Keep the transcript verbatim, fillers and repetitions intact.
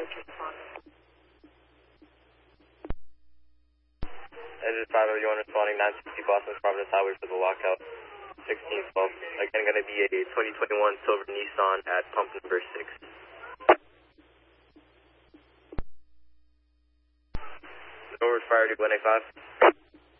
Engine five oh one responding nine sixty Boston Providence Highway for the lockout. sixteen twelve. Again, going to be a twenty twenty-one silver Nissan at pump number six. Over fire to one eight five.